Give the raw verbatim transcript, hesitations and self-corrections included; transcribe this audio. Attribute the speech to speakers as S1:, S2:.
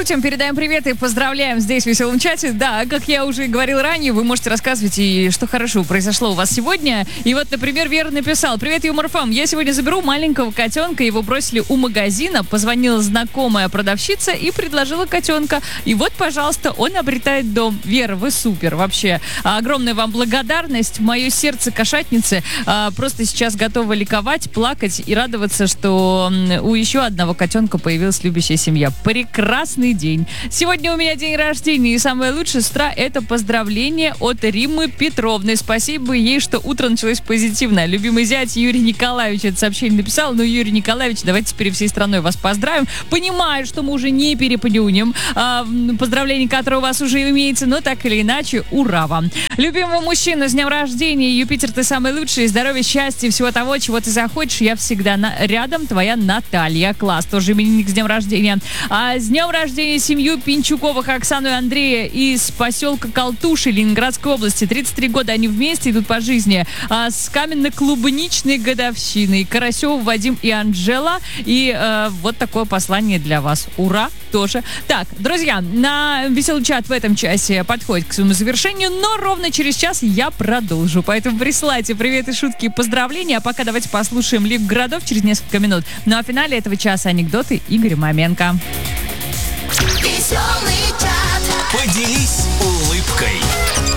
S1: шутим, передаем привет и поздравляем здесь в веселом чате. Да, как я уже говорил ранее, вы можете рассказывать, и что хорошо произошло у вас сегодня. И вот, например, Вера написал: «Привет, Юмор ФМ. Я сегодня заберу маленького котенка, его бросили у магазина, позвонила знакомая продавщица и предложила котенка. И вот, пожалуйста, он обретает дом». Вера, вы супер вообще. Огромная вам благодарность. Мое сердце кошатницы а, просто сейчас готово ликовать, плакать и радоваться, что у еще одного котенка появилась любящая семья. Прекрасный день. Сегодня у меня день рождения, и самое лучшее с утра — это поздравление от Риммы Петровны. Спасибо ей, что утро началось позитивно. Любимый зять Юрий Николаевич это сообщение написал. Ну, Юрий Николаевич, давайте теперь всей страной вас поздравим. Понимаю, что мы уже не переплюнем а, поздравление, которое у вас уже имеется, но так или иначе, ура вам. Любимого мужчину с днем рождения. Юпитер, ты самый лучший. Здоровья, счастья, всего того, чего ты захочешь. Я всегда на... рядом. Твоя Наталья. Класс. Тоже именинник с днем рождения. А с днем рождения семью Пинчуковых Оксану и Андрея из поселка Колтуши Ленинградской области. тридцать три года они вместе идут по жизни. А с каменно-клубничной годовщиной. Карасев, Вадим и Анжела. И э, вот такое послание для вас. Ура! Тоже. Так, друзья, на веселый чат в этом часе подходит к своему завершению, но ровно через час я продолжу. Поэтому присылайте приветы, шутки и поздравления. А пока давайте послушаем Лиг городов через несколько минут. Ну а в финале этого часа анекдоты Игоря Маменко.
S2: Веселый чат.
S3: Поделись улыбкой.